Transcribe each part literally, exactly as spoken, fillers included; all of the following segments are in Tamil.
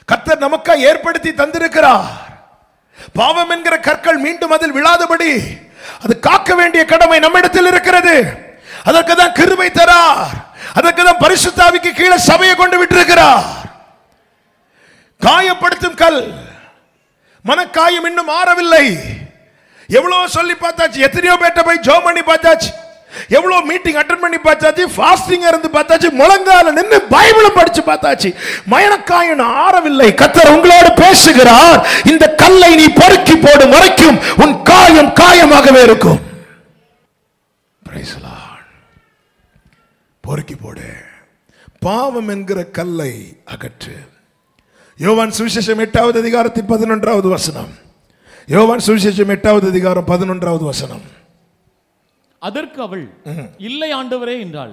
கர்த்தர் நமக்காக ஏற்படுத்தி தந்திருக்கிறார். பாவம் என்கிற கற்கள் மீண்டும் அதில் விழாதபடி அது காக்க வேண்டிய கடமை நம்மிடத்தில் இருக்கிறது. அதற்கு தான் கிருபை தரார். அதற்கு தான் பரிசுத்த ஆவிக்கு கீழே சபையை கொண்டு விட்டிருக்கிறார். காயப்படுத்தும் கல், மனக்காயம் இன்னும் ஆறவில்லை. எவ்வளவு சொல்லி பார்த்தாச்சு, எத்தனையோ பேட்ட போய் ஜெபம் பண்ணி பார்த்தாச்சு, எவ்வளவு மீட்டிங் அட்டெண்ட் பண்ணி பார்த்தாச்சு, ஃபாஸ்டிங் இருந்து பார்த்தாச்சு, முழங்கால நின்று பைபிளும் படிச்சு பார்த்தாச்சு, மனக்காயம் ஆறவில்லை. கர்த்தர் உங்களோடு பேசுகிறார். இந்த கல்லை நீ பொறுக்கி போடும் வரைக்கும் உன் காயம் காயமாகவே இருக்கும். Praise the Lord. பொறுக்கி போடு. பாவம் என்கிற கல்லை அகற்று. யோவான் சுவிசேஷம் எட்டாவது அதிகாரத்தின் பதினொன்றாவது வசனம். யோவான் சுவிசேஷம் எட்டாவது அதிகாரம் பதினொன்றாவது வசனம். அதற்கு அவள், இல்லை ஆண்டவரே என்றாள்.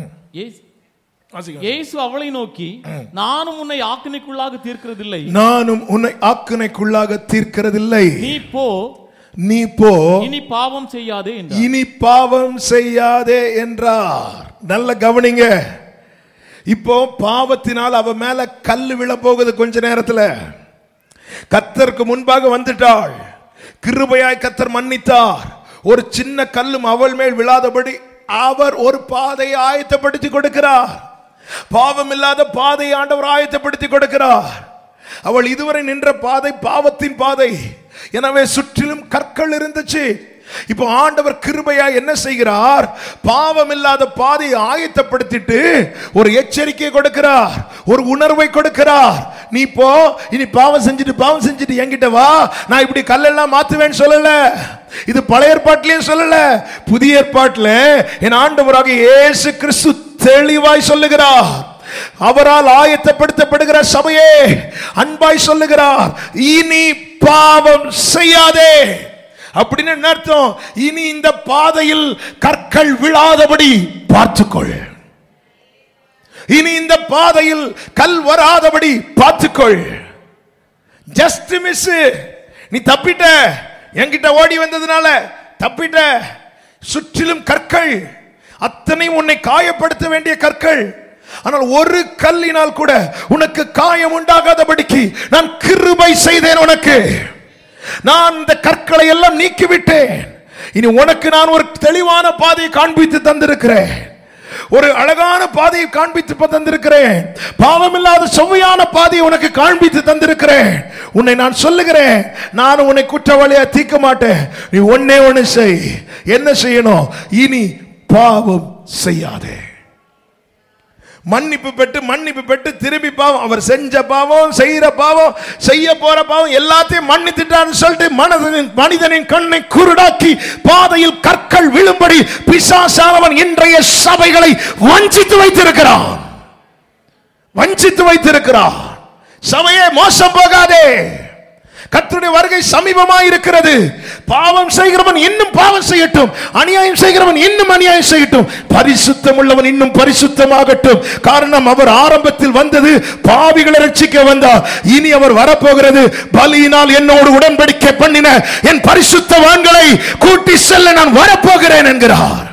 இயேசு அவளை நோக்கி, நானும் உன்னை ஆக்கினைக்குள்ளாக தீர்க்கிறதில்லை நானும் உன்னை ஆக்கினைக்குள்ளாக தீர்க்கிறதில்லை நீ போ நீ போ இனி பாவம் செய்யாதே என்றார். இனி பாவம் செய்யாதே என்றார். நல்ல கவனிங்க. இப்போ பாவத்தினால் அவ மேல கல்லு விழ போகுது. கொஞ்ச நேரத்தில் கர்த்தருக்கு முன்பாக வந்துட்டாள். கிருபையாய் கர்த்தர் மன்னித்தார். ஒரு சின்ன கல்லும் அவள் மேல் விழாதபடி அவர் ஒரு பாதையை ஆயத்தப்படுத்தி கொடுக்கிறார். பாவம் இல்லாத பாதையை ஆண்டவர் ஆயத்தப்படுத்தி கொடுக்கிறார். அவள் இதுவரை நின்ற பாதை பாவத்தின் பாதை. எனவே சுற்றிலும் கற்கள் இருந்துச்சு. இப்போ ஆண்டவர் கிருபையா என்ன செய்கிறார்? பாவம் இல்லாத பாதையை ஆயத்தப்படுத்திட்டு ஒரு எச்சரிக்கை கொடுக்கிறார், ஒரு உணர்வை கொடுக்கிறார். நீ போ, இனி பாவம் செஞ்சுட்டு பாவம் செஞ்சுட்டு என்கிட்ட வா, நான் இப்படி கல்லெல்லாம் மாத்துவேன்னு சொல்லல. இது பழைய ஏற்பாட்டிலையும் சொல்லல, புதிய ஏற்பாட்டில் என் ஆண்டவராக இயேசு கிறிஸ்து தெளிவாய் சொல்லுகிறார். அவரால் ஆயத்தப்படுத்தப்படுகிற சபையே அன்பாய் சொல்லுகிறார், இனி பாவம் செய்யாதே. அப்படின்னு என்ன அர்த்தம்? இனி இந்த பாதையில் கற்கள் விழாதபடி பார்த்துக்கொள். இனி இந்த பாதையில் கல் வராதபடி பார்த்துக்கொள். Just miss. நீ தப்பிட்ட, என்கிட்ட ஓடி வந்ததுனால தப்பிட்ட. சுற்றிலும் கற்கள், அத்தனையும் உன்னை காயப்படுத்த வேண்டிய கற்கள். ஆனால் ஒரு கல்லினால் கூட உனக்கு காயம் உண்டாகாதபடிக்கு நான் கிருபை செய்தேன். உனக்கு நான் இந்த கற்களை எல்லாம் நீக்கிவிட்டேன். இனி உனக்கு நான் ஒரு தெளிவான பாதையை காண்பித்து தந்திருக்கிறேன். ஒரு அழகான பாதையை காண்பித்து தந்திருக்கிறேன். பாவமில்லாத செவ்வையான பாதையை உனக்கு காண்பித்து தந்திருக்கிறேன். உன்னை நான் சொல்லுகிறேன், நான் உன்னை குற்றவாளியா தீர்க்க மாட்டேன். நீ ஒன்னே ஒன்னு செய். என்ன செய்யணும்? இனி பாவம் செய்யாதே. மன்னிப்பு பெற்று மன்னிப்பு பெற்று திரும்பி பாவம், அவர் செஞ்ச பாவம், செய்யற பாவம், செய்ய போற பாவம் எல்லாத்தையும் மன்னித்துட்டான்னு சொல்லிட்டு மனிதனின் மனிதனின் கண்ணை குருடாக்கி பாதையில் கற்கள் விழும்படி பிசாசானவன் இன்றைய சபைகளை வஞ்சித்து வைத்திருக்கிறான். வஞ்சித்து வைத்திருக்கிறான். சபையே மோசம் போகாதே. கர்த்தருடைய வருகை சமீபமாய் இருக்கிறது. பாவம் செய்கிறவன் இன்னும் பாவம் செய்யட்டும், அநியாயம் செய்கிறவன் இன்னும் அநியாயம் செய்யட்டும், பரிசுத்தம் உள்ளவன் இன்னும் பரிசுத்தமாகட்டும். காரணம், அவர் ஆரம்பத்தில் வந்தது பாவிகளை ரட்சிக்க வந்தார். இனி அவர் வரப்போகிறது, பலியினால் என்னோடு உடன்படிக்கை பண்ணின என் பரிசுத்தவான்களை கூட்டி செல்ல நான் வரப்போகிறேன் என்கிறார்.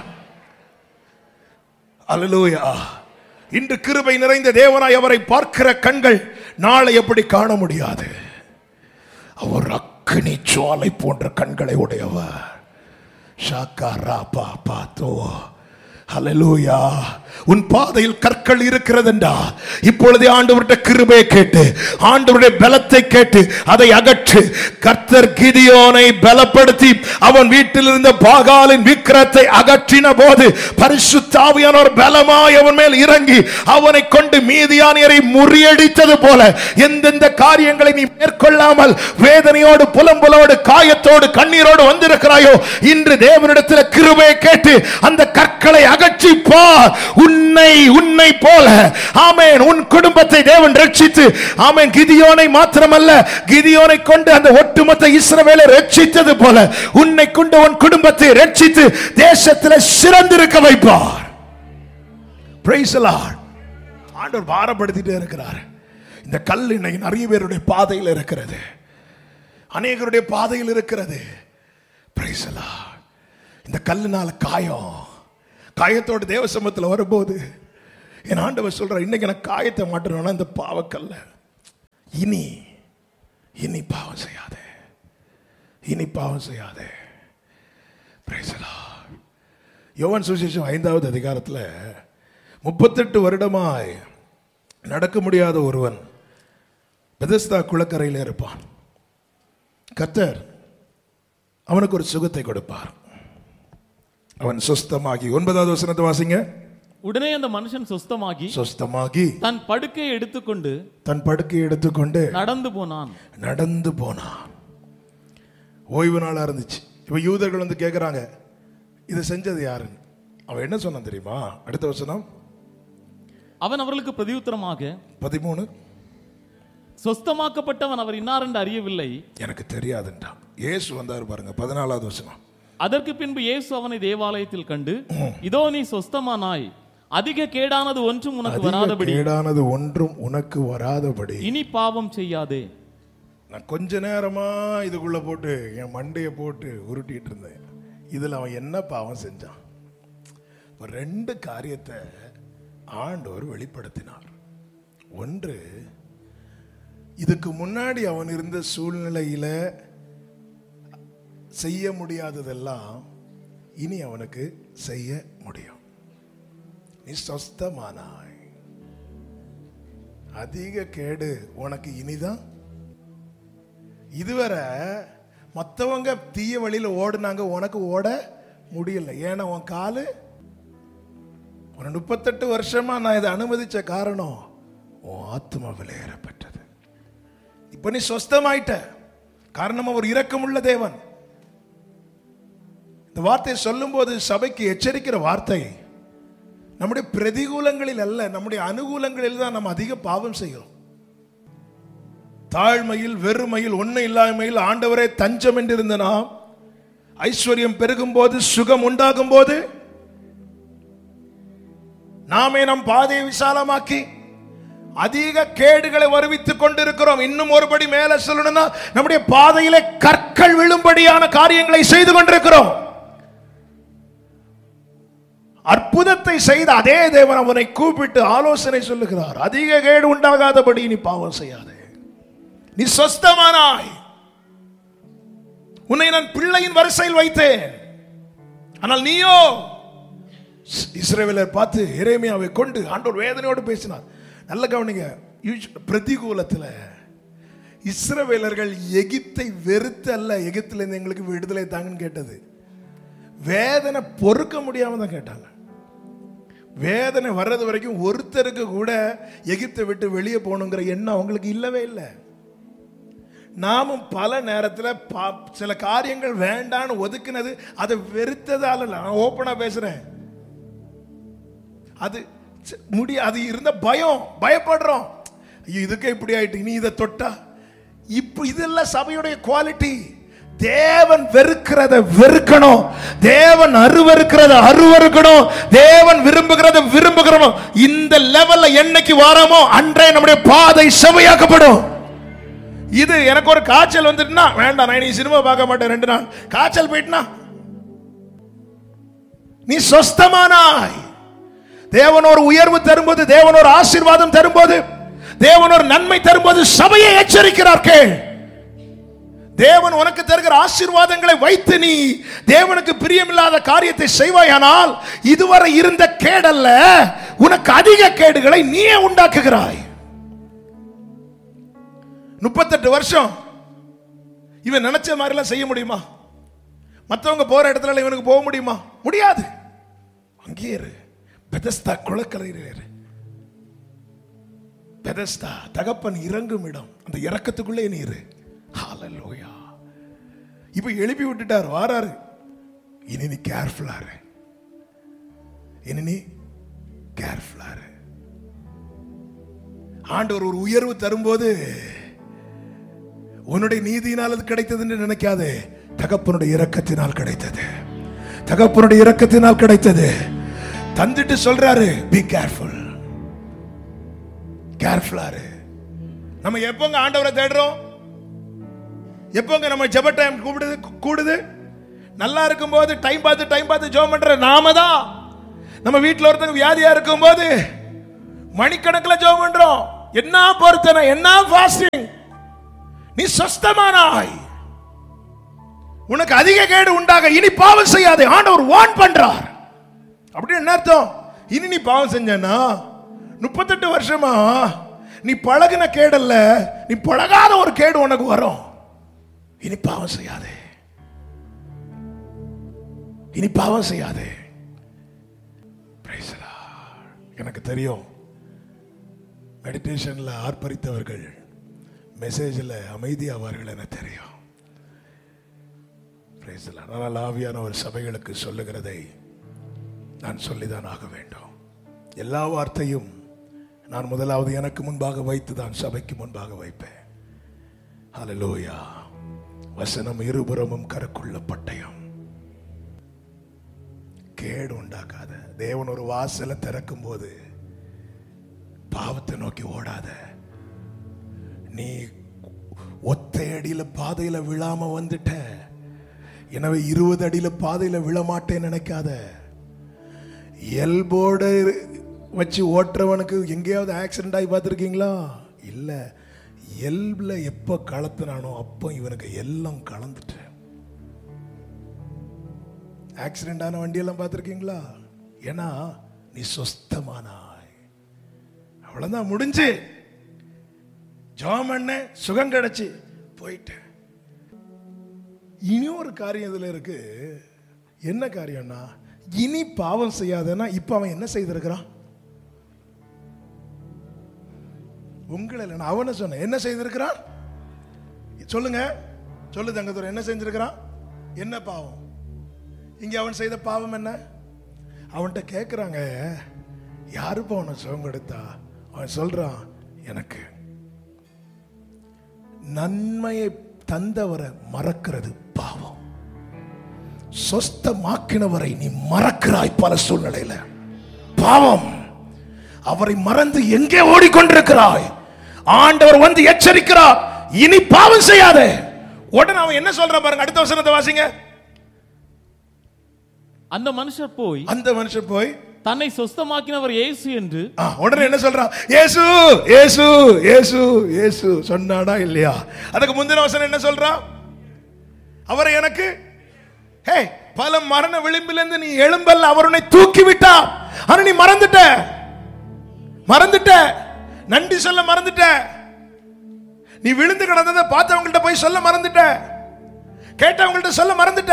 அல்லேலூயா. இன்று கிருபை நிறைந்த தேவனாய் அவரை பார்க்கிற கண்கள் நாளை எப்படி காண முடியாது. அவர் அக்கினி ஜுவாலை போன்ற கண்களை உடையவர். ஷாக்காரா பாபா தோ. ஹல்லேலூயா. உன் பாதையில் கற்கள் இருக்கிறதுண்டா, இப்பொழுதே ஆண்டவருடைய கிருபையை கேட்டு, ஆண்டவருடைய பலத்தை கேட்டு அதை அகற்று. கர்த்தர் கிதியோனை பலப்படுத்தி அவன் வீட்டில் இருந்த பாகாலின் விக்கிரத்தை அகற்றின போது பரிசுத்த ஆவியானவர் பலமாய் அவன் மேல் இறங்கி அவனை கொண்டு மீதியானியரை முறியடித்தது போல எந்தெந்த காரியங்களை நீ மேற்கொள்ளாமல் வேதனையோடு புலம்பலோடு காயத்தோடு கண்ணீரோடு வந்திருக்கிறாயோ, இன்று தேவனிடத்தில் கிருபையை கேட்டு அந்த கற்களை அகற்றி பார். உன்னை உன்னை போல ஆமென் உன் குடும்பத்தை தேவன் ரட்சித்து, ஆமென் கிதியோனை மாத்திரமல்ல, கிதியோனை கொண்டு அந்த ஒட்டுமொத்த இஸ்ரவேலை ரட்சித்தது போல உன்னை கொண்டு உன் குடும்பத்தை ரட்சித்து தேசத்தில் சிறந்திருக்க வைப்பார். Praise the Lord. ஆண்டவர் பாரப்படுத்திட்டே இருக்கிறார். இந்த கல் இன்னைக்கு நிறைய பேருடைய பாதையில் இருக்கிறது, அநேகருடைய பாதையில் இருக்கிறது. Praise the Lord. இந்த கல்லுனால காயம், காயத்தோடு தேவ சமூகத்தில் வரும்போது என் ஆண்டவர் சொல்றார், இன்னைக்கு எனக்கு காயத்தை மாட்டணும்னா இந்த பாவக்கல்ல இனி இனி பாவம் செய்யாதே, இனி பாவம் செய்யாதே. Praise the Lord. யோவான் சுவிசேஷம் ஐந்தாவது அதிகாரத்தில் முப்பத்தெட்டு வருடமாய் நடக்க முடியாத ஒருவன் பெதஸ்தா குளக்கரையில் இருப்பான். கர்த்தர் அவனுக்கு ஒரு சுகத்தை கொடுப்பார். அவன் சொஸ்தமாகி, ஒன்பதாவது வசனத்தை வாசிங்க. உடனே அந்த மனுஷன் சொஸ்தமாகி சொஸ்தமாகி தன் படுக்கையை எடுத்துக்கொண்டு தன் படுக்கையை எடுத்துக்கொண்டு நடந்து போனான் நடந்து போனான். ஓய்வு நாளா இருந்துச்சு. இப்ப யூதர்கள் வந்து கேட்கிறாங்க, இதை செஞ்சது யாருன்னு. அவன் என்ன சொன்னான் தெரியுமா? அடுத்த வசனம். அவன் அவர்களுக்கு பிரதியுத்தரமாக பதிமூணு, சொஸ்தமாக்கப்பட்டவன் அவர் இன்னார் என்று அறியவில்லை, எனக்கு தெரியாதுன்றான். இயேசு வந்தார் பாருங்க, பதினாலாவது வசனம். அதற்கு பின்பு இயேசு அவனை தேவாலயத்தில் கண்டு, இதோ நீ சொஸ்தமானாய், அதிக கேடானது ஒன்றும் உனக்கு வராதபடி கேடானது ஒன்றும் உனக்கு வராதபடி இனி பாவம் செய்யாதே. நான் கொஞ்ச நேரமா இதுக்குள்ள போட்டு என் மண்டையை போட்டு உருட்டிட்டு இருந்தேன். இதுல அவன் என்ன பாவம் செஞ்சான்? ரெண்டு காரியத்தை ஆண்டவர் வெளிப்படுத்தினார். ஒன்று, இதுக்கு முன்னாடி அவன் இருந்த சூழ்நிலையில செய்ய முடியாததெல்லாம் இனி அவனுக்கு செய்ய முடியும். நீ சொஸ்தமானாய், அதிக கேடு உனக்கு இனிதான். இதுவரை மற்றவங்க தீய வழியில் ஓடுனாங்க, உனக்கு ஓட முடியல. ஏன்னா உன் காலு ஒரு முப்பத்தெட்டு வருஷமா நான் இதை அனுமதிச்ச காரணம் உன் ஆத்மா விலையேறப்பட்டது. இப்ப நீ சொஸ்தமாயிட்ட. காரணம் அவர் இரக்கமுள்ள தேவன். இந்த வார்த்தையை சொல்லும் போது சபைக்கு எச்சரிக்கிற வார்த்தை, நம்முடைய பிரதிகூலங்களில் அல்ல, நம்முடைய அனுகூலங்களில் தான் நம்ம அதிக பாவம் செய்கிறோம். தாழ்மையில், வெறுமையில், ஒன்னும் இல்லாமையில் ஆண்டவரே தஞ்சம் என்று இருந்த நாம், ஐஸ்வர்யம் பெருகும் போது, சுகம் உண்டாகும் போது நாமே நம் பாதையை விசாலமாக்கி அதிக கேடுகளை வருவித்துக் கொண்டிருக்கிறோம். இன்னும் ஒருபடி மேல சொல்லணும்னா, நம்முடைய பாதையிலே கற்கள் விழும்படியான காரியங்களை செய்து கொண்டிருக்கிறோம். அற்புதத்தை செய்த அதே தேவன் அவனை கூப்பிட்டு ஆலோசனை சொல்லுகிறார். அதிக கேடு உண்டாகாதபடி நீ பாவம் செய்யாதே, நீ சொஸ்தமானாய். உன்னை நான் பிள்ளையின் வரிசையில் வைத்தேன். ஆனால் நீயோ, இஸ்ரவேலர் பார்த்து எரேமியாவை கொண்டு ஆண்டவர் வேதனையோடு பேசினார். நல்ல கவனிங்க. பிரதிகூலத்தில் இஸ்ரவேலர்கள் எகிப்தை வெறுத்து அல்ல, எகிப்திலிருந்து எங்களுக்கு விடுதலை தாங்கன்னு கேட்டது. வேதனை பொறுக்க முடியாம தான் கேட்டாங்க. வேதனை வர்றது வரைக்கும் ஒருத்தருக்கு கூட எகிப்தை விட்டு வெளியே போகணுங்கிற எண்ணம் அவங்களுக்கு இல்லவே இல்லை. நாமும் பல நேரத்தில் சில காரியங்கள் வேண்டான்னு ஒதுக்குனது, அதை வெறுத்ததால. நான் ஓப்பனா பேசுறேன். அது முடிய அது இருந்த பயம், பயப்படுறோம். இதுக்கு இப்படி ஆயிட்டு, இனி இதை தொட்டா இப்ப இதெல்லாம் சபையுடைய குவாலிட்டி. தேவன் வெறுக்கிறத வெறுக்கணும், தேவன் அருவருக்கிறத அருவருக்கணும், தேவன் விரும்புகிறத விரும்புகிறோம். இந்த லெவல்ல என்னைக்கு வாரமோ அன்றே நம்முடைய பாதை செவையாக்கப்படும். இது எனக்கு ஒரு காய்ச்சல் வந்துட்டுனா வேண்டாம், நான் நீ சினிமா பார்க்க மாட்டேன் ரெண்டு நாள். காய்ச்சல் போயிட்டுனா நீ சொஸ்தமானாய். தேவன் ஒரு உயர்வு தரும்போது, தேவன் ஒரு ஆசீர்வாதம் தரும்போது, தேவன் ஒரு நன்மை தரும்போது சபையை எச்சரிக்கிறார்கள். தேவன் உனக்கு தருகிற ஆசீர்வாதங்களை வைத்து நீ தேவனுக்கு பிரியமில்லாத காரியத்தை செய்வாயானால், இதுவரை இருந்த கேடல்ல, உனக்கு அதிக கேடுகளை நீயே உண்டாக்குகிறாய். முப்பத்தெட்டு வருஷம் இவன் நினைச்ச மாதிரி எல்லாம் செய்ய முடியுமா? மற்றவங்க போற இடத்துல இவனுக்கு போக முடியுமா? முடியாது. அங்கே இரு. பெதஸ்தா குளக்கரையில், பெதஸ்தா தகப்பன் இறங்கும் இடம், அந்த இறக்கத்துக்குள்ளே நீ இரு. ஹல்லேலூயா. இப்ப எழுப்பி விட்டுட்டார், வாராரு. இனி நீ கேர்ஃபுல்லா இரு, இனி நீ கேர்ஃபுல்லா இரு. ஆண்டவர் ஒரு உயர்வு தரும்போது உன்னுடைய நீதியினால் அது கிடைத்தது என்று நினைக்காதே. தகப்பனுடைய இரக்கத்தினால் கிடைத்தது, தகப்பனுடைய இரக்கத்தினால் கிடைத்தது. தந்துட்டு சொல்றாரு, பி கேர்ஃபுல், கேர்ஃபுல்லா இரு. நம்ம எப்போங்க ஆண்டவரை தேடுறோம்? எப்போங்க நம்ம ஜெப டைம் கூடுது கூடுது? நல்லா இருக்கும் போது டைம் பார்த்து டைம் பார்த்து ஜெபம் பண்ற நாம தான். நம்ம வீட்டில் ஒருத்தங்க வியாதியா இருக்கும் போது மணிக்கணக்கில் ஜெபம் பண்றோம். என்ன பொருத்தனை, என்ன ஃபாஸ்டிங், நீ சொஸ்தமானாய், உனக்கு அதிக கேடு உண்டாக இனி பாவம் செய்யாதே. ஆண்டவர் வார்ன் பண்றார். அப்படின்னு என்ன அர்த்தம்? இனி நீ பாவம் செஞ்சனா முப்பத்தெட்டு வருஷமா நீ பழகின கேடல்ல, நீ பழகாத ஒரு கேடு உனக்கு வரும். இனி பாவம் செய்யாதே, இனி பாவம் செய்யாதே. எனக்கு தெரியும், மெடிடேஷன்ல ஆர்ப்பரித்தவர்கள் மெசேஜில் அமைதியாவார்கள் என தெரியும். ஆனால் ஆவியான ஒரு சபைகளுக்கு சொல்லுகிறதை நான் சொல்லிதான் ஆக வேண்டும். எல்லா வார்த்தையும் நான் முதலாவது எனக்கு முன்பாக வைத்து தான் சபைக்கு முன்பாக வைப்பேன். ஹல்லேலூயா. வசனம் இருபுறமும் கருக்குள்ள பட்டயம், கேடு உண்டாக்காத. தேவன் ஒரு வாசலை திறக்கும் போது பாவத்தை நோக்கி ஓடாத. நீ ஒத்தை அடியில பாதையில விழாம வந்துட்ட, எனவே இருபது அடியில பாதையில விழமாட்டேன்னு நினைக்காத. எல்போர்டு வச்சு ஓட்டுறவனுக்கு எங்கேயாவது ஆக்சிடென்ட் ஆகி பார்த்துருக்கீங்களா? இல்ல, எல்பில் எப்போ கலத்துனானோ அப்போ இவனுக்கு எல்லாம் கலந்துட்டு. ஆக்சிடென்ட் ஆன வண்டியெல்லாம் பார்த்துருக்கீங்களா? ஏன்னா நீ சொஸ்தமானாய், அவ்வளவுதான், முடிஞ்சு. ஜெபம் பண்ண, சுகம் கிடைச்சு, போயிட்ட. இனி ஒரு காரியம் இதுல இருக்கு. என்ன காரியம்னா, இனி பாவம் செய்யாதனா இப்ப அவன் என்ன செய்திருக்கிறான்? உங்களை இல்லை, நான் அவனை சொன்னேன். என்ன செய்திருக்கிறான் சொல்லுங்க, சொல்லு தங்கத்துறை, என்ன செஞ்சிருக்கிறான்? என்ன பாவம்? இங்க அவன் செய்த பாவம் என்ன? அவன்கிட்ட கேட்கிறாங்க, யாருப்பா அவனை சுகம் கொடுத்தா? அவன் சொல்றான், எனக்கு. நன்மையை தந்தவரை மறக்கிறது பாவம். சொஸ்தமாக்கினவரை நீ மறக்கிறாய். பல சூழ்நிலையில பாவம். அவரை மறந்து எங்கே ஓடிக்கொண்டிருக்கிறாய்? ஆண்டவர் வந்து எச்சரிக்கிறார், இனி பாவம் செய்யாதே. உடனே அவன் என்ன சொல்றான் பாருங்க, அடுத்த வசனத்தை வாசிங்க. அந்த மனுஷர் போய் அந்த மனுஷர் போய் தன்னை சொஸ்தமாக்கினவர் இயேசு என்று. உடனே என்ன சொல்றான்? இயேசு இயேசு இயேசு இயேசு சொன்னாடா இல்லையா? அதுக்கு முந்தின வசனம் என்ன சொல்றான்? அவரை எனக்கு ஹே பல மரண விளிம்பிலிருந்து நீ எழும்பல்ல, அவர் உன்னை தூக்கி விட்டார். ஆனா நீ மறந்துட்ட, மறந்துட்ட, நன்றி சொல்ல மறந்துட்ட. நீ விழுந்து கிடந்ததை பார்த்தவங்கள்ட்ட போய் சொல்ல மறந்துட்ட, கேட்டவங்கள்ட்ட சொல்ல மறந்துட்ட.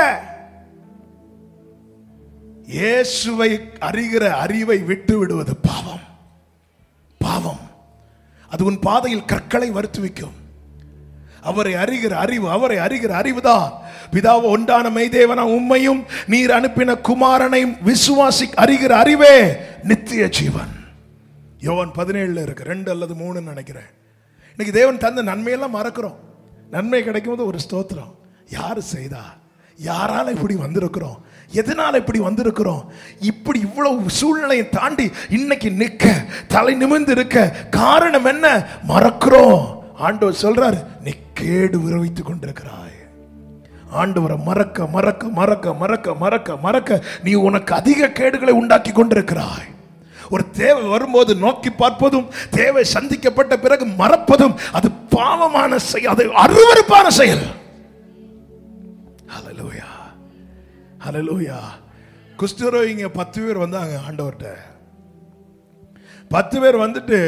இயேசுவை அறிகிற அறிவை விட்டு விடுவது பாவம். பாவம் அது உன் பாதையில் கற்களை வருத்துவிக்கும். அவரை அறிகிற அறிவு, அவரை அறிகிற அறிவுதான் பிதாவை ஒன்றான மெய்தேவனா உம்மையும் நீர் அனுப்பின குமாரனையும் விசுவாசி அறிகிற அறிவே நித்திய ஜீவன். யோவான் பதினேழுல இருக்கு, ரெண்டு அல்லது மூணுன்னு நினைக்கிறேன். இன்னைக்கு தேவன் தந்த நன்மையெல்லாம் மறக்கிறோம். நன்மை கிடைக்கும் போது ஒரு ஸ்தோத்திரம். யாரு செய்தா? யாரால இப்படி வந்திருக்கிறோம்? எதனால இப்படி வந்திருக்கிறோம்? இப்படி இவ்வளவு சூழ்நிலையை தாண்டி இன்னைக்கு நிக்க, தலை நிமிர்ந்து இருக்க காரணம் என்ன? மறக்கிறோம். ஆண்டவர் சொல்றாரு, நீ கேடு விளைவித்துக் கொண்டிருக்கிறாய். ஆண்டவரை மறக்க மறக்க மறக்க மறக்க மறக்க மறக்க நீ உனக்கு அதிக கேடுகளை உண்டாக்கி கொண்டிருக்கிறாய். ஒரு தேவை வரும்போது நோக்கி பார்ப்பதும், தேவை சந்திக்கப்பட்ட பிறகு மறப்பதும் அது பாவமான செயல், அது அருவருப்பான செயல். ஹல்லேலூயா, ஹல்லேலூயா. குஷ்டரோகிங்க பத்து பேர் வந்தாங்க ஆண்டவர்கிட்ட. பத்து பேர் வந்துட்டு,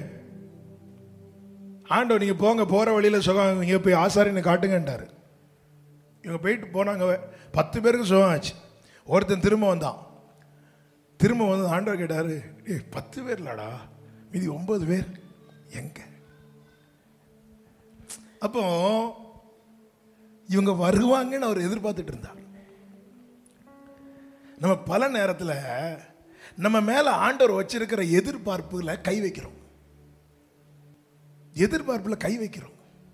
ஆண்டவர் நீங்க போங்க, போற வழியில சுகம், நீங்க போய் ஆசாரியனை காட்டுங்கன்றாரு. இவங்க போயிட்டு போனாங்க. பத்து பேருக்கு சுகம் ஆச்சு. ஒருத்தன் திரும்ப வந்தான். திரும்ப வந்து ஆண்டவர் கேட்டாரு, ஏ பத்து பேர் இல்லடா, மீதி ஒன்பது பேர் எங்க? அப்போ இவங்க வருவாங்கன்னு அவர் எதிர்பார்த்துட்டு இருந்தார். நம்ம பல நேரத்தில் நம்ம மேல ஆண்டவர் வச்சிருக்கிற எதிர்பார்ப்புல கை வைக்கிறோம். எதிர்பார்ப்புல கை வைக்கிறோம்.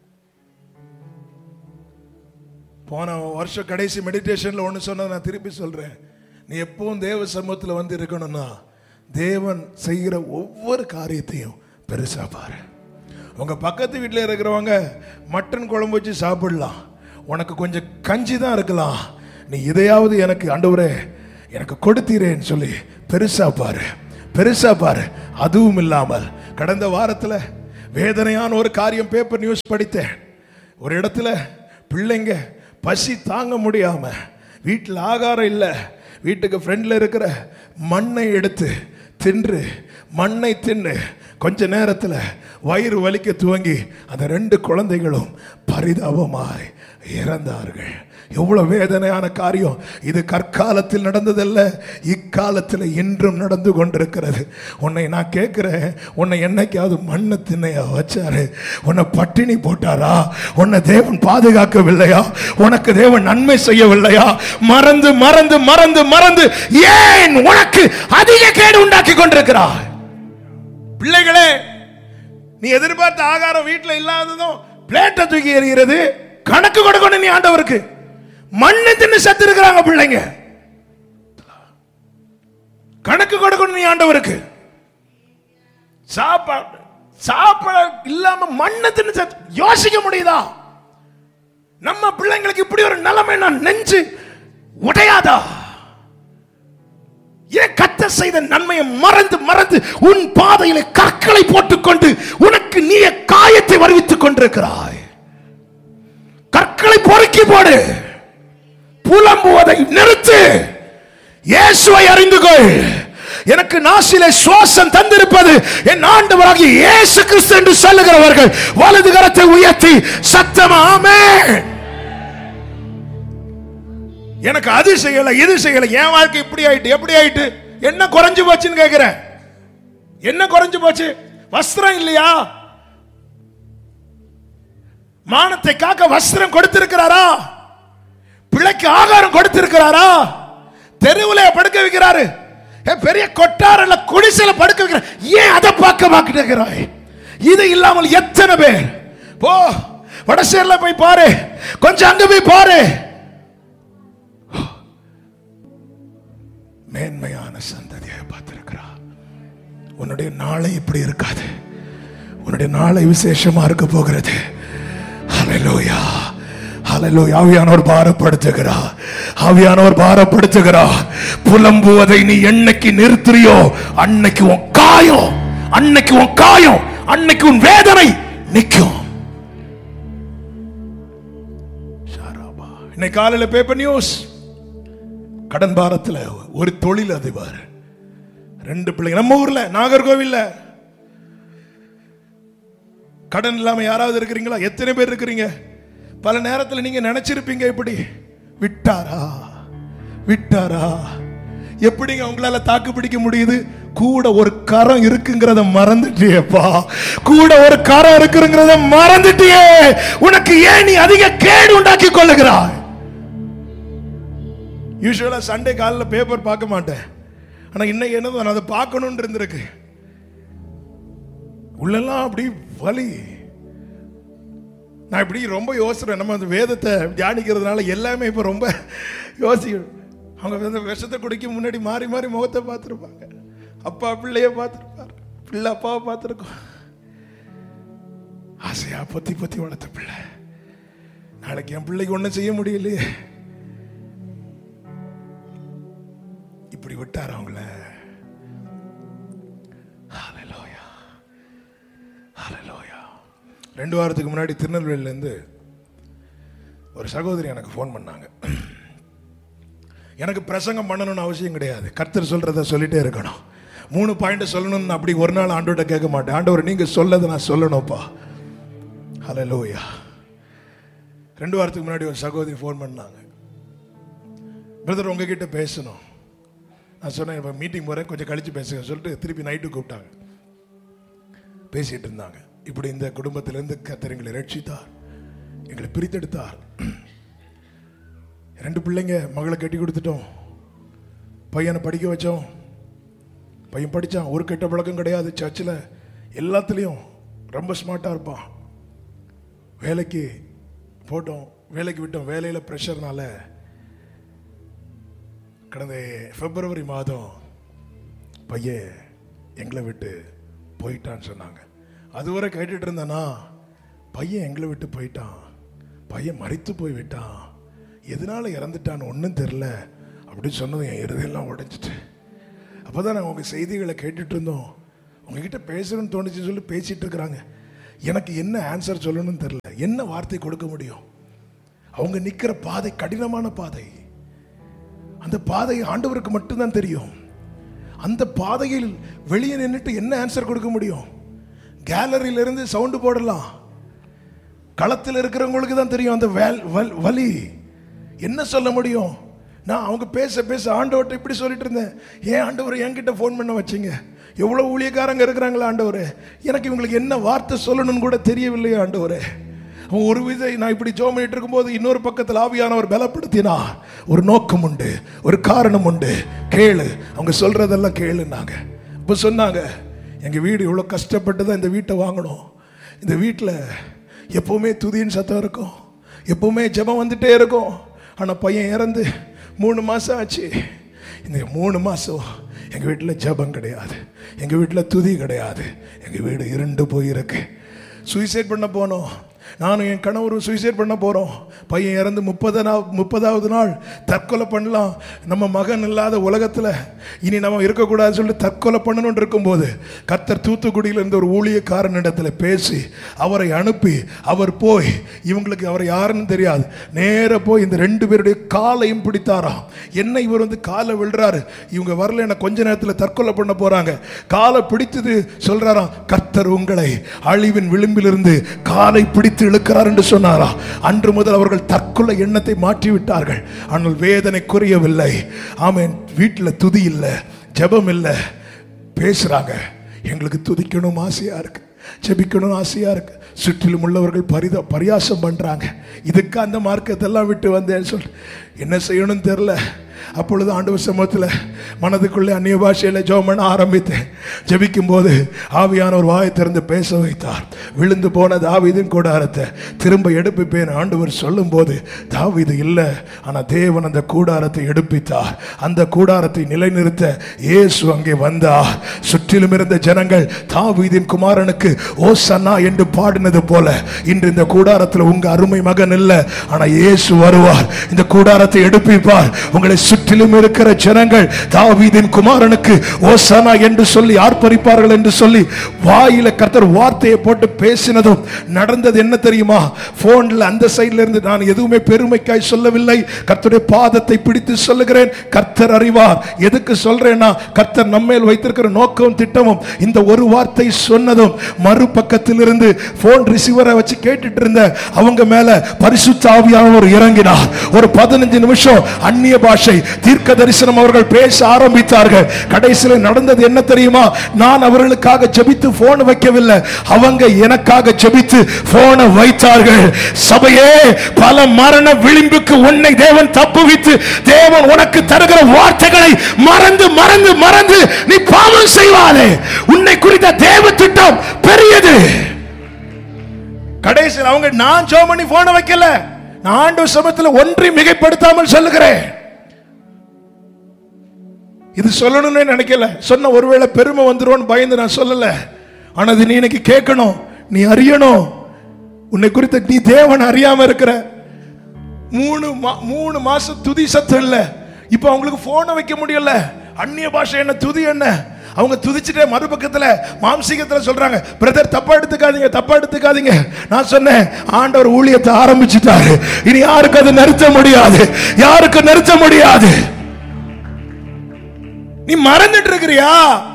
போன வருஷம் கடைசி மெடிடேஷன்ல ஒன்று சொன்னதை நான் திருப்பி சொல்றேன். நீ எப்பவும் தேவ சமூகத்தில் வந்து இருக்கணும்னா தேவன் செய்கிற ஒவ்வொரு காரியத்தையும் பெருசா பாரு. உங்க பக்கத்து வீட்டில் இருக்கிறவங்க மட்டன் குழம்பு வச்சு சாப்பிடலாம், உனக்கு கொஞ்சம் கஞ்சி தான் இருக்கலாம். நீ இதையாவது எனக்கு ஆண்டவரே எனக்கு கொடுத்தீரேன்னு சொல்லி பெருசா பாரு, பெருசா பாரு. அதுவும் இல்லாமல் கடந்த வாரத்தில் வேதனையான ஒரு காரியம் பேப்பர் நியூஸ் படித்தேன். ஒரு இடத்துல பிள்ளைங்க பசி தாங்க முடியாம வீட்டில் ஆகாரம் இல்லை, வீட்டுக்கு ஃப்ரெண்டில் இருக்கிற மண்ணை எடுத்து தின்று மண்ணை தின்னு கொஞ்ச நேரத்தில் வயிறு வலிக்க துவங்கி அந்த ரெண்டு குழந்தைகளும் பரிதாபமாய் இறந்தார்கள். எவ்வளவு வேதனையான காரியம் இது. கற்காலத்தில் நடந்ததல்ல, இக்காலத்தில் இன்றும் நடந்து கொண்டிருக்கிறது. உன்னை நான் கேட்கிறேன், உன்னை என்னைக்காவது மண்ணை திண்ணையா வச்சாரு? உன்னை பட்டினி போட்டாரா? உன்னை தேவன் பாதுகாக்கவில்லையா? உனக்கு தேவன் நன்மை செய்யவில்லையா? மறந்து மறந்து மறந்து மறந்து ஏன் உனக்கு அதிக கேடு உண்டாக்கி கொண்டிருக்கிறாய்? பிள்ளைகளே, நீ எதிர்பார்த்த ஆகாரம் வீட்டில் இல்லாததும் பிளேட்டை தூக்கி எறிகிறது. கணக்கு கொடுக்கணும் நீ ஆண்டவருக்கு. மண்ணு தின்னு செத்து இருக்கிறாங்க பிள்ளைங்க. கணக்கு கொடுக்கணும் நீ ஆண்டவருக்கு. சாப்பாடு சாப்பாடு இல்லாம மண்ணு தின்னு செத்து யோசிக்க முடியுதா? நம்ம பிள்ளைங்களுக்கு இப்படி ஒரு நிலைமை நான் நெஞ்சு உடையாதா? ஏன் கர்த்தர் செய்த நன்மையை மறந்து மறந்து உன் பாதையில கற்களை போட்டுக்கொண்டு உனக்கு நீ காயத்தை வருவித்துக் கொண்டிருக்கிறாய்? கற்களை பொறுக்கி போடு, புலம்புவதை நிறுத்து, இயேசுவை அறிந்து கொள். எனக்கு நாசிலே சுவாசம் தந்திருப்பது என் ஆண்டவராகிய இயேசு கிறிஸ்து என்று சொல்லுகிறவர்கள் வலது கரத்தை உயர்த்தி சத்தமா ஆமென். எனக்கு அது செய்யல இது செய்யல, என் வாழ்க்கை இப்படி ஆயிட்டு எப்படி ஆயிட்டு, என்ன குறைஞ்சு போச்சுன்னு கேட்கிறேன். என்ன குறைஞ்சு போச்சு? வஸ்திரம் இல்லையா? மானத்தை காக்க வஸ்திரம் கொடுத்திருக்கிறாரா? பிள்ளைக்கு ஆகாரம் கொடுத்திருக்கிறாரா? தெருவுல படுக்க வைக்கிறாரு, பெரிய கொட்டாரல குடிசையில படுக்க வைக்கிறார். ஏன் அதை பார்க்க மாட்டேங்கிறாய்? இது இல்லாமல் எத்தனை பேர்? போ வடசேரில போய் பாரு, கொஞ்சம் அங்க போய் பாரு. மேன்மையான சந்ததியை பார்த்திருக்கிறா. உன்னுடைய நாளை இப்படி இருக்காது. உன்னுடைய நாளை விசேஷமா இருக்க போகிறது. ஹல்லேலூயா, ஹல்லேலூயா. ஆவியானவர் பாரப்படுத்துகிறார், ஆவியானவர் பாரப்படுத்துகிறார். புலம்புவதை நீ என்னைக்கு நிறுத்துறியோ அன்னைக்கு உன் காயம், அன்னைக்கு உன் காயம், அன்னைக்கு உன் வேதனை நிற்கும். இன்னைக்கு காலையில பேப்பர் நியூஸ், கடன் பாரத்தில் ஒரு தொழில் அதிபர், ரெண்டு பிள்ளைங்க, நம்ம ஊர்ல நாகர்கோவில்ல. கடன் இல்லாம யாராவது இருக்கிறீங்களா? எத்தனை பேர் இருக்கிறீங்க? பல நேரத்தில் நீங்க நினைச்சிருப்பீங்க, இப்படி விட்டாரா விட்டாரா எப்படிங்க உங்களால தாக்கு பிடிக்க முடியுது? கூட ஒரு கரம் இருக்குங்கிறத மறந்துட்டியேப்பா. கூட ஒரு கரம் இருக்குங்கிறத மறந்துட்டியே. உனக்கு ஏன் நீ அதிக கேடு உண்டாக்கி கொள்ளுகிறாய்? யூசுவலா சண்டே காலையில் பேப்பர் பார்க்க மாட்டேன், ஆனா இன்னைக்கு என்னது நான் அதை பார்க்கணும்னு இருந்திருக்கு. உள்ளெல்லாம் அப்படி வலி. நான் இப்படி ரொம்ப யோசிக்கிறேன். நம்ம அந்த வேதத்தை தியானிக்கிறதுனால எல்லாமே இப்போ ரொம்ப யோசிக்கணும். அவங்க அந்த விஷத்தை குடிக்க முன்னாடி மாறி மாறி முகத்தை பார்த்துருப்பாங்க. அப்பா பிள்ளைய பார்த்துருப்பாரு, பிள்ளை அப்பாவை பார்த்துருக்கோம். ஆசையா பொத்தி பொத்தி வளர்த்த பிள்ளை, நாளைக்கு என் பிள்ளைக்கு ஒன்றும் செய்ய முடியலையே, இப்படி விட்டார் அவங்கள. ஹல்லேலூயா, ஹல்லேலூயா. ரெண்டு வாரத்துக்கு முன்னாடி திருநெல்வேலியிலேருந்து ஒரு சகோதரி எனக்கு ஃபோன் பண்ணாங்க. எனக்கு பிரசங்கம் பண்ணணும்னு அவசியம் கிடையாது, கர்த்தர் சொல்றத சொல்லிட்டே இருக்கணும். மூணு பாயிண்ட் சொல்லணும்னு அப்படி ஒரு நாள் ஆண்டவர்கிட்ட கேட்க மாட்டேன். ஆண்டவர் நீங்க சொல்லதை நான் சொல்லணும்ப்பா. ஹல்லேலூயா. ரெண்டு வாரத்துக்கு முன்னாடி ஒரு சகோதரி ஃபோன் பண்ணாங்க, பிரதர் உங்ககிட்ட பேசணும். நான் சொன்னேன் இப்போ மீட்டிங் போகிறேன், கொஞ்சம் கழிச்சு பேசுங்க சொல்லிட்டு திருப்பி நைட்டு கூப்பிட்டாங்க. பேசிட்டு இருந்தாங்க. இப்படி இந்த குடும்பத்திலிருந்து கர்த்தர் எங்களை ரட்சித்தார், எங்களை பிரித்தெடுத்தார். ரெண்டு பிள்ளைங்க, மகளை கட்டி கொடுத்துட்டோம், பையனை படிக்க வச்சோம். பையன் படித்தான், ஒரு கெட்ட பழக்கம் கிடையாது. சர்ச்சில் எல்லாத்துலேயும் ரொம்ப ஸ்மார்ட்டாக இருப்பான். வேலைக்கு போட்டோம், வேலைக்கு விட்டோம். வேலையில் ப்ரெஷர்னால கடந்த பிப்ரவரி மாதம் பையன் எங்களை விட்டு போயிட்டான்னு சொன்னாங்க. அதுவரை கேட்டுட்டு இருந்தேன்னா, பையன் எங்களை விட்டு போயிட்டான், பையன் மரித்து போய் விட்டான், எதனால இறந்துட்டான்னு ஒன்றும் தெரில அப்படின்னு சொன்னது என் இருதெல்லாம் உடைஞ்சிட்டு. அப்போ தான் நாங்கள் உங்கள் செய்திகளை கேட்டுட்டு இருந்தோம். உங்ககிட்ட பேசணும்னு தோணுச்சு சொல்லி பேசிகிட்டு இருக்கிறாங்க. எனக்கு என்ன ஆன்சர் சொல்லணும்னு தெரியல, என்ன வார்த்தை கொடுக்க முடியும். அவங்க நிக்கிற பாதை கடினமான பாதை. அந்த பாதை ஆண்டவருக்கு மட்டும்தான் தெரியும். அந்த பாதையில் வெளியே நின்றுட்டு என்ன ஆன்சர் கொடுக்க முடியும்? கேலரியில இருந்து சவுண்டு போடலாம், களத்தில் இருக்கிறவங்களுக்கு தான் தெரியும் அந்த வலி. என்ன சொல்ல முடியும்? நான் அவங்க பேச பேச ஆண்டவர்கிட்ட இப்படி சொல்லிட்டு இருந்தேன், ஏன் ஆண்டவர் என்கிட்ட ஃபோன் பண்ண வச்சிங்க? எவ்வளோ ஊழியக்காரங்க இருக்கிறாங்களா ஆண்டவரே, எனக்கு இவங்களுக்கு என்ன வார்த்தை சொல்லணும்னு கூட தெரியவில்லையா ஆண்டவரே. ஒரு விதை நான் இப்படி ஜெபம் பண்ணிட்டு இருக்கும்போது இன்னொரு பக்கத்தில் ஆவியானவர் பலப்படுத்தினார். ஒரு நோக்கம் உண்டு, ஒரு காரணம் உண்டு, கேளு, அவங்க சொல்றதெல்லாம் கேளுன்னாங்க. இப்போ சொன்னாங்க, எங்கள் வீடு இவ்வளோ கஷ்டப்பட்டு தான் இந்த வீட்டை வாங்கணும். இந்த வீட்டில் எப்போவுமே துதியின் சத்தம் இருக்கும், எப்போவுமே ஜெபம் வந்துட்டே இருக்கும். ஆனால் பையன் இறந்து மூணு மாதம் ஆச்சு. இந்த மூணு மாதம் எங்கள் வீட்டில் ஜெபம் கிடையாது, எங்கள் வீட்டில் துதி கிடையாது, எங்கள் வீடு இருண்டு போயிருக்கு. சூசைட் பண்ண போனோம், நானும் என் கணவரும் சூசைட் பண்ண போகிறோம். பையன் இறந்து முப்பதா முப்பதாவது நாள் தற்கொலை பண்ணலாம், நம்ம மகன் இல்லாத உலகத்தில் இனி நம்ம இருக்கக்கூடாதுன்னு சொல்லிட்டு தற்கொலை பண்ணணும்னு இருக்கும்போது கர்த்தர் தூத்துக்குடியில் இருந்த ஒரு ஊழியக்காரனிடத்தில் பேசி அவரை அனுப்பி, அவர் போய் இவங்களுக்கு அவரை யாருன்னு தெரியாது, நேர போய் இந்த ரெண்டு பேருடைய காலையும் பிடித்தாராம். என்ன இவர் வந்து காலை விழுறாரு, இவங்க வரல, என்ன கொஞ்ச நேரத்தில் தற்கொலை பண்ண போறாங்க. காலை பிடித்தது சொல்றாராம், கர்த்தர் உங்களை அழிவின் விளிம்பிலிருந்து காலை பிடித்து இழுக்கிறார் என்று சொன்னாரா. அன்று முதல் அவர்கள் தற்கொலை எண்ணத்தை மாற்றி விட்டார்கள். ஆனால் வேதனை குறையவில்லை. ஆமென். வீட்டில் துதி இல்லை, ஜெபம் இல்லை. பேசுறாங்க, எங்களுக்கு துதிக்கணும் ஆசையா இருக்கு, ஜெபிக்கணும் ஆசையா இருக்கு. சுற்றிலும் உள்ளவர்கள் பரித பரியாசம் பண்றாங்க, இதுக்கு அந்த மார்க்கத்தெல்லாம் விட்டு வந்தேன்னு சொல்லி என்ன செய்யணும்னு தெரியல. அப்பொழுது ஆண்டவர் சமூகத்தில் மனதுக்குள்ளே அந்நிய பாஷையில் ஜெபம் பண்ண ஆரம்பித்தேன். ஜெபிக்கும் போது ஆவியானவர் வாயை திறந்து பேச வைத்தார். விழுந்து போன தாவீதின் கூடாரத்தை திரும்ப எடுப்பிப்பேன் ஆண்டவர் சொல்லும் போது, தாவீது இல்லை, ஆனால் தேவன் அந்த கூடாரத்தை எடுப்பித்தார். அந்த கூடாரத்தை நிலைநிறுத்த இயேசு அங்கே வந்தார். சுற்றிலும் இருந்த ஜனங்கள் தாவீதின் குமாரனுக்கு ஓசன்னா என்று பாடினது போல இன்று இந்த கூடாரத்தில் உங்க அருமை மகன் இல்லை, ஆனால் இயேசு வருவார், இந்த கூடாரத்தை எடுப்பிப்பார். உங்களை சுற்றிலும் இருக்கிற ஜனங்கள் தாவீதின் குமாரனுக்கு ஓசன்னா என்று சொல்லி ஆர்ப்பரிப்பார்கள் என்று சொல்லி வாயில கர்த்தர் வார்த்தையை போட்டு பேசினதும் நடந்தது என்ன தெரியுமா? போன்ல அந்த சைடுல இருந்து நான் எதுவுமே பெருமைக்காய் சொல்லவில்லை, கர்த்தருடைய பாதத்தை பிடித்து சொல்லுகிறேன். கர்த்தர் அறிவார் எதுக்கு சொல்றேன்னா, கர்த்தர் நம்மேல் வைத்திருக்கிற நோக்கம் திட்டமும் இந்த ஒரு வார்த்தை சொன்னதும் மறுபக்கத்தில் இருந்து போன் ரிசீவரை வச்சு கேட்டுட்டு இருந்த அவங்க மேல பரிசுத்த ஆவியானவர் இறங்கினார். ஒரு பதினஞ்சு நிமிஷம் அந்நிய பாஷை தீர்க்க தரிசனம் அவர்கள் பேச ஆரம்பித்தார்கள். கடைசியில் நடந்தது என்ன தெரியுமா? நான் அவர்களுக்காக ஜெபித்து போன் வைக்கவில்லை, அவங்க எனக்காக ஜெபித்து போனை வைத்தார்கள். சபையே, பல மரண விளிம்புக்கு உன்னை தேவன் தப்புவித்து தேவன் உனக்கு தருகிற வார்த்தைகளை மறந்து மறந்து மறந்து நீ பாவம் செய்வானே. உன்னை குறித்த தேவ திட்டம் பெரியது. கடைசியில் அவங்க நான் ஜெபம் பண்ணி போனை வைக்கல, நான் ஆண்டவர் சமூகத்தில் ஒன்றை மிகைப்படுத்தாமல் சொல்லுகிறேன். இது சொல்லணும்னு நினைக்கல, சொன்ன ஒருவேளை பெருமை வந்துரும் பயந்து நான் சொல்லல. ஆனா நீ இன்னைக்கு கேட்கணும், நீ அறியணும், உன்னை குறித்த நீ தேவன் அறியாம இருக்கிற. மூணு மூணு மாசம் துதி சத்தம் இல்ல, இப்ப அவங்களுக்கு போனை வைக்க முடியல. அந்நிய பாஷை என்ன, துதி என்ன? அவங்க துதிச்சுட்டே மறுபக்கத்துல மாம்சீகத்துல சொல்றாங்க, பிரதர் தப்பா எடுத்துக்காதீங்க, தப்பா எடுத்துக்காதீங்க. நான் சொன்னேன், ஆண்டவர் ஊழியத்தை ஆரம்பிச்சுட்டாரு, இனி யாருக்கு அதை நிறுத்த முடியாது, யாருக்கு நிறுத்த முடியாது. நீ மறந்துட்டு இருக்கிறியா?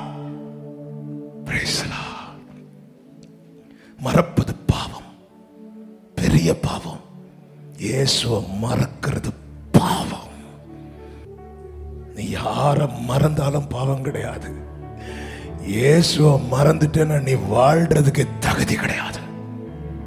மறப்பது பாவம், பெரிய பாவம். இயேசுவை மறக்கிறது பாவம். நீ யார மறந்தாலும் பாவம் கிடையாது. இயேசுவை மறந்துட்டேன்னா நீ வாழ்றதுக்கு தகுதி கிடையாது.